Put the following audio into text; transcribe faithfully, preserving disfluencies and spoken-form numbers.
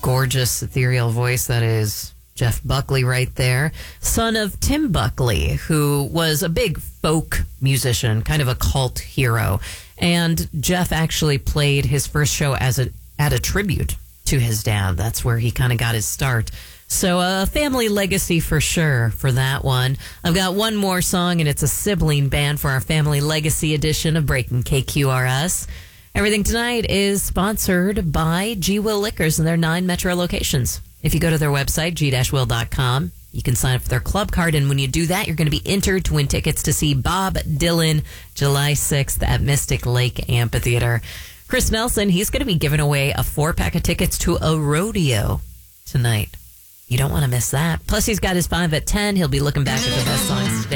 gorgeous, ethereal voice that is Jeff Buckley right there, son of Tim Buckley, who was a big folk musician, kind of a cult hero. And Jeff actually played his first show as a at a tribute to his dad. That's where he kind of got his start. So a family legacy for sure for that one. I've got one more song, and it's a sibling band for our family legacy edition of Breaking K Q R S. Everything tonight is sponsored by G. Will Liquors and their nine metro locations. If you go to their website, g dash will dot com, you can sign up for their club card, and when you do that, you're going to be entered to win tickets to see Bob Dylan July sixth at Mystic Lake Amphitheater. Chris Nelson, he's going to be giving away a four-pack of tickets to a rodeo tonight. You don't want to miss that. Plus, he's got his five at ten. He'll be looking back at the best songs today.